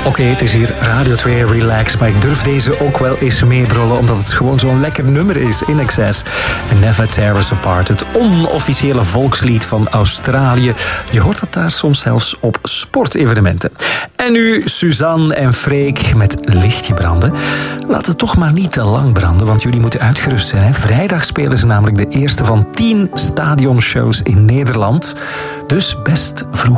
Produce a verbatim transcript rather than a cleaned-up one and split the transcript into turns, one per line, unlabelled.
Oké, okay, het is hier Radio twee Relax, maar ik durf deze ook wel eens meebrullen, omdat het gewoon zo'n lekker nummer is, In Excess. Never Tear Us Apart, het onofficiële volkslied van Australië. Je hoort dat daar soms zelfs op sportevenementen. En nu Suzanne en Freek met Lichtje branden. Laat het toch maar niet te lang branden, want jullie moeten uitgerust zijn. Hè? Vrijdag spelen ze namelijk de eerste van tien stadionshows in Nederland. Dus best vroeg